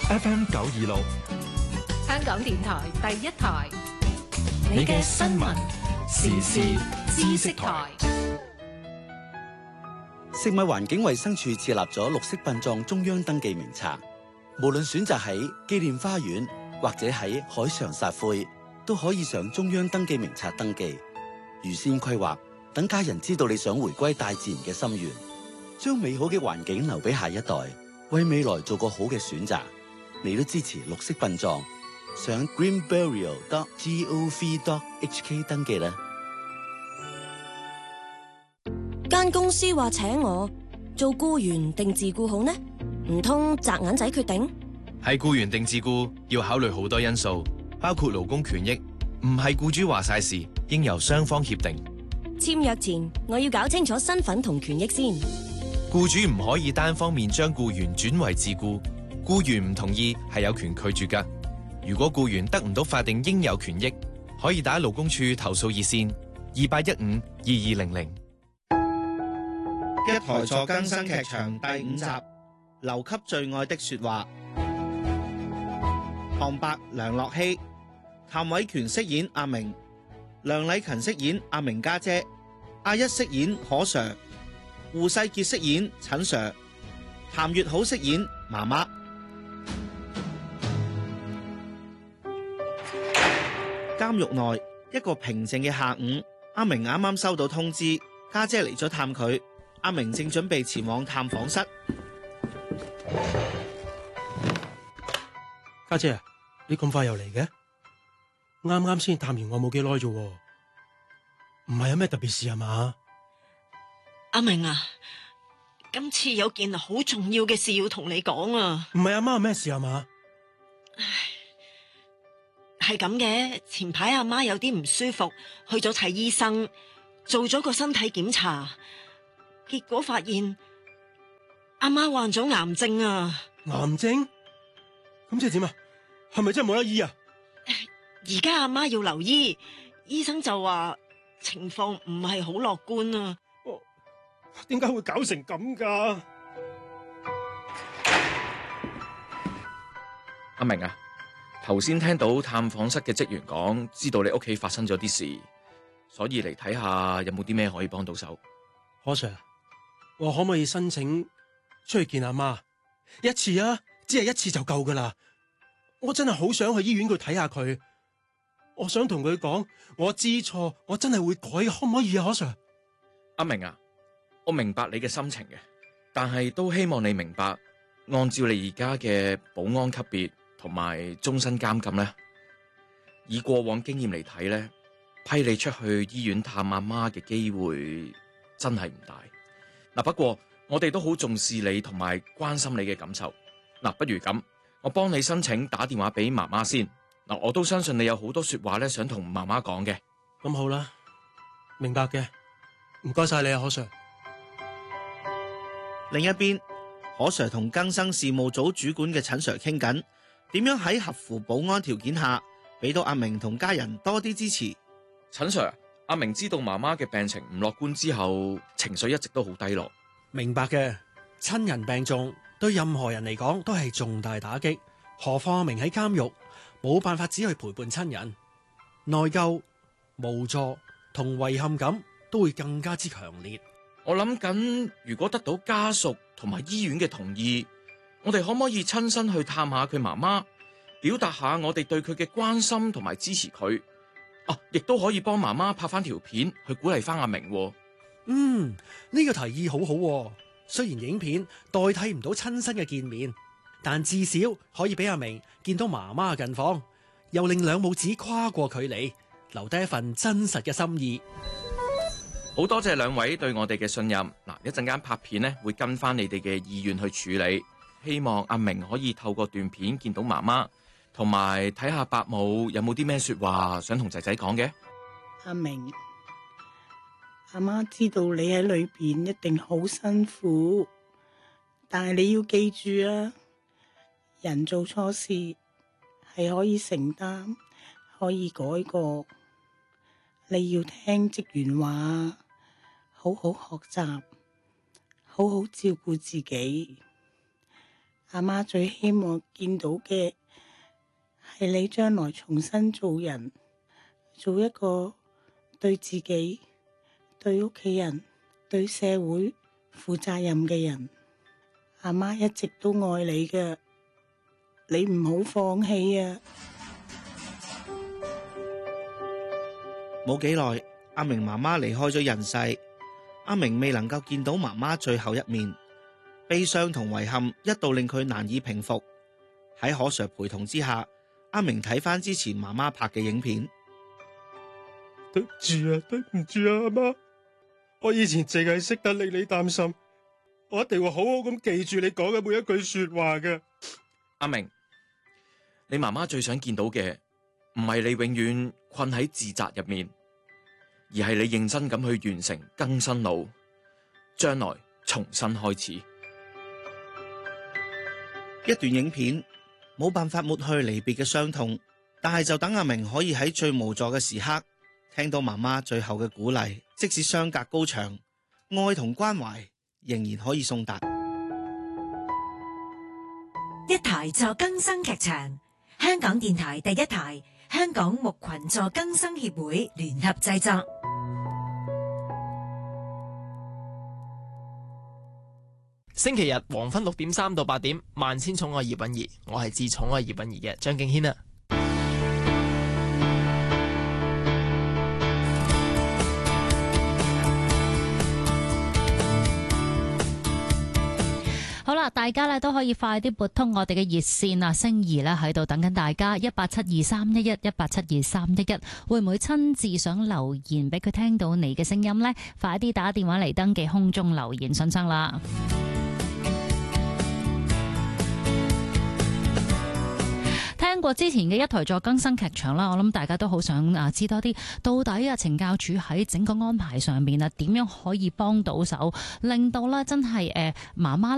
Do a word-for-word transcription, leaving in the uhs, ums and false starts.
F M 九二六， 香港電台第一台， 你嘅新聞時事知識台。 食物環境衛生署設立咗綠色殯葬中央登記名冊，無論選擇喺紀念花園或者喺海上撒灰，都可以上中央登記名冊登記。預先規劃，等家人知道你想回歸大自然嘅心願，將美好嘅環境留俾下一代，為未來做個好嘅選擇。你都支持綠色殯葬，上 green burial dot gov dot h k 登記啦。 間公司話請我做僱員定自僱好呢？唔通擲眼仔決定？ 係僱員定自僱要考慮好多因素，包括勞工權益，唔係僱主話晒事，應由雙方協定。 簽約前我要搞清楚身份同權益先。 僱主唔可以單方面將僱員轉為自僱，僱員唔同意係有權拒絕㗎。如果僱員得唔到法定應有權益，可以打勞工處投訴熱線二八一五二二零零。 一台助更新劇場第五集《留給最愛的說話》，旁白梁樂希，譚偉權飾演阿明，梁禮勤飾演阿明家姐，阿一飾演可 Sir， 胡世傑飾演陳 Sir， 譚月好飾演媽媽。監獄內一個平靜嘅下午，阿明啱啱收到通知，家姐嚟咗探佢。阿明正準備前往探訪室。 家姐啊，你咁快又嚟嘅？啱啱先探完我冇幾耐啫，唔係有咩特別事係嘛？ 阿明啊，今次有件好重要嘅事要同你講啊！ 唔係阿媽有咩事係嘛？ 唉，係咁嘅，前排阿媽有啲唔舒服，去咗睇醫生，做咗個身體檢查。結果發現阿媽患咗癌症啊！ 癌症？咁即係點啊？係咪真係冇得醫啊？ 而家阿媽要留醫，醫生就話情況唔係好樂觀啊！ 點解會搞成咁噶？ 阿明啊，頭先聽到探訪室嘅職員講，知道你屋企發生咗啲事，所以嚟睇下有冇啲咩可以幫到手。 可 Sir，我可唔可以申請出去見阿媽一次啊？只係一次就夠噶啦！我真係好想去醫院度睇下佢，我想同佢講，我知錯，我真係會改，可唔可以啊？可 Sir？ 阿明啊，我明白你嘅心情嘅，但係都希望你明白，按照你而家嘅保安級別同埋終身監禁咧，以過往經驗嚟睇咧，批你出去醫院探阿媽嘅機會真係唔大。嗱，不過我哋都好重視你同埋關心你嘅感受。嗱，不如咁，我幫你申請打電話俾媽媽先。嗱，我都相信你有好多說話咧，想同媽媽講嘅。 咁好啦，明白嘅，唔該晒你啊，可 Sir。 另一邊，可 Sir 同更生事務組主管嘅陳 Sir 傾緊，點樣喺合乎保安條件下，俾到阿明同家人多啲支持。 陳 Sir， 阿明知道媽媽嘅病情唔樂觀之後，情緒一直都好低落。 明白嘅，親人病重對任何人嚟講都係重大打擊，何況阿明喺監獄，冇辦法只去陪伴親人，內疚、無助同遺憾感都會更加之強烈。 我諗緊，如果得到家屬同埋醫院嘅同意，我哋可唔可以親身去探下佢媽媽，表達下我哋對佢嘅關心同埋支持佢。啊，亦都可以幫媽媽拍翻條片去鼓勵翻阿明。 嗯，呢個提議好好。雖然影片代替唔到親身嘅見面，但至少可以俾阿明見到媽媽嘅近況，又令兩母子跨過距離，留低一份真實嘅心意。 好多謝兩位對我哋嘅信任。嗱，一陣間拍片呢，會跟翻你哋嘅意願去處理。希望阿明可以透過段片見到媽媽，同埋睇下伯母有冇啲咩說話想同仔仔講嘅。 阿明，阿媽知道你喺裏邊一定好辛苦，但係你要記住啊，人做錯事係可以承擔，可以改過。你要聽職員話，好好學習，好好照顧自己。 阿媽最希望見到嘅係你將來重新做人，做一個對自己、對屋企人、對社會負責任嘅人。阿媽一直都愛你嘅，你唔好放棄啊！ 冇幾耐，阿明媽媽離開咗人世，阿明未能夠見到媽媽最後一面，悲傷同遺憾一度令佢難以平復。喺可 Sir 陪同之下，阿明睇翻之前媽媽拍嘅影片。 對唔住啊，對唔住啊，阿媽，我以前淨係識得令你擔心，我一定會好好咁記住你講嘅每一句說話嘅。 阿明，你媽媽最想見到嘅唔係你永遠困喺自責入面，而係你認真咁去完成更新路，將來重新開始。 一段影片冇辦法抹去離別嘅傷痛，但係就等阿明可以喺最無助嘅時刻聽到媽媽最後嘅鼓勵，即使相隔高牆，愛同關懷仍然可以送達。 一台助更生劇場，香港電台第一台，香港牧群助更生協會聯合製作。 星期日黃昏六點三到八點，萬千寵愛葉韻儀，我係至寵愛葉韻儀嘅張敬軒啊。 好啦，大家咧都可以快啲撥通我哋嘅熱線啊，星兒咧喺度等緊大家，一八七二三一一一八七二三一一，會唔會親自想留言俾佢聽到你嘅聲音呢？快啲打電話嚟登記空中留言信箱啦！聽過之前嘅一台助更生劇場啦，我諗大家都好想啊知多啲，到底啊懲教署喺整個安排上面啊點樣可以幫到手，令到啦真係誒媽媽